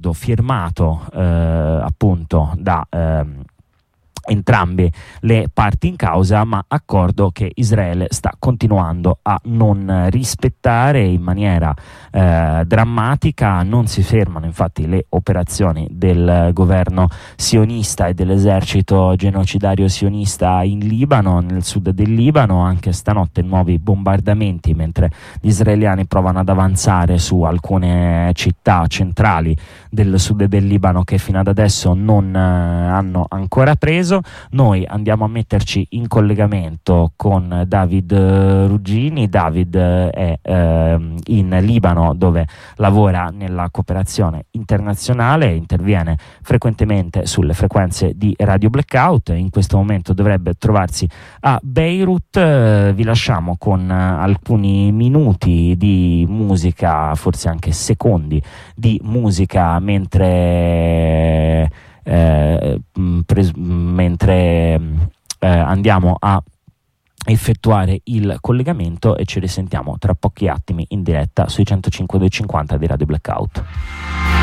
accordo firmato appunto da entrambe le parti in causa, ma accordo che Israele sta continuando a non rispettare in maniera drammatica. Non si fermano infatti le operazioni del governo sionista e dell'esercito genocidario sionista in Libano, nel sud del Libano. Anche stanotte nuovi bombardamenti, mentre gli israeliani provano ad avanzare su alcune città centrali del sud del Libano che fino ad adesso non hanno ancora preso. Noi andiamo a metterci in collegamento con David Ruggini. David è in Libano, dove lavora nella cooperazione internazionale, interviene frequentemente sulle frequenze di Radio Blackout. In questo momento dovrebbe trovarsi a Beirut. Vi lasciamo con alcuni minuti di musica, forse anche secondi di musica, mentre andiamo a effettuare il collegamento, e ci risentiamo tra pochi attimi in diretta sui 105.250 di Radio Blackout.